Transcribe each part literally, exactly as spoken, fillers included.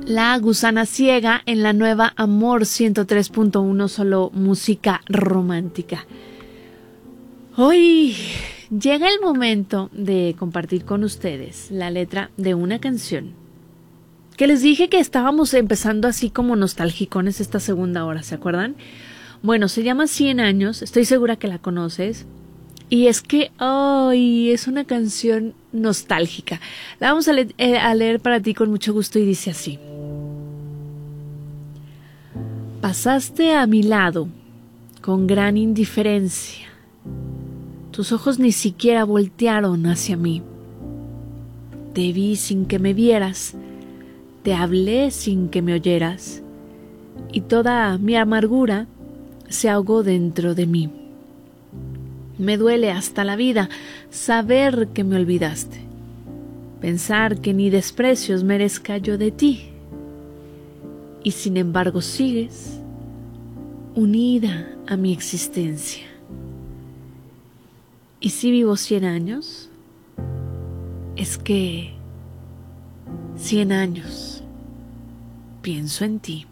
La Gusana Ciega en la nueva Amor ciento tres punto uno, solo música romántica. Hoy llega el momento de compartir con ustedes la letra de una canción que les dije que estábamos empezando así como nostálgicones esta segunda hora, ¿se acuerdan? Bueno, se llama cien años, estoy segura que la conoces. Y es que hoy es una canción nostálgica. La vamos a, le eh, a leer para ti con mucho gusto y dice así. Pasaste a mi lado con gran indiferencia. Tus ojos ni siquiera voltearon hacia mí. Te vi sin que me vieras. Te hablé sin que me oyeras. Y toda mi amargura se ahogó dentro de mí. Me duele hasta la vida saber que me olvidaste, pensar que ni desprecios merezca yo de ti, y sin embargo sigues unida a mi existencia. Y si vivo cien años, es que cien años pienso en ti.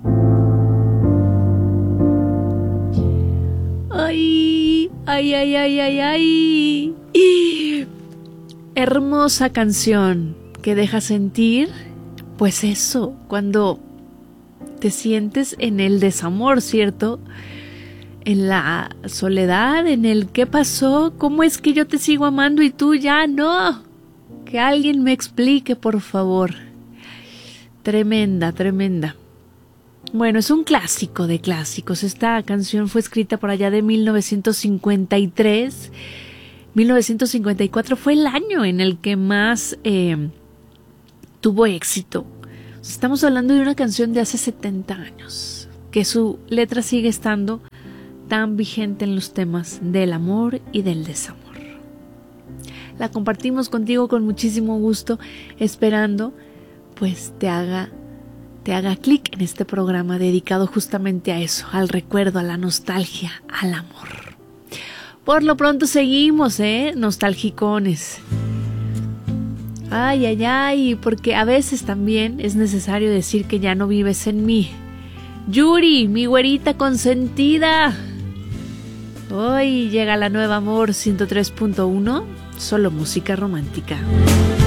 Ay, ay, ay, ay, ay, ay. Y hermosa canción que deja sentir, pues eso, cuando te sientes en el desamor, ¿cierto? En la soledad, en el qué pasó, cómo es que yo te sigo amando y tú ya no. Que alguien me explique, por favor. Tremenda, tremenda. Bueno, es un clásico de clásicos. Esta canción fue escrita por allá de mil novecientos cincuenta y tres. mil novecientos cincuenta y cuatro fue el año en el que más eh, tuvo éxito. Estamos hablando de una canción de hace setenta años, que su letra sigue estando tan vigente en los temas del amor y del desamor. La compartimos contigo con muchísimo gusto, esperando pues te haga te haga clic en este programa dedicado justamente a eso, al recuerdo, a la nostalgia, al amor. Por lo pronto seguimos, ¿eh? Nostalgicones. Ay, ay, ay, porque a veces también es necesario decir que ya no vives en mí. Yuri, mi güerita consentida. Hoy llega la nueva Amor ciento tres punto uno, solo música romántica.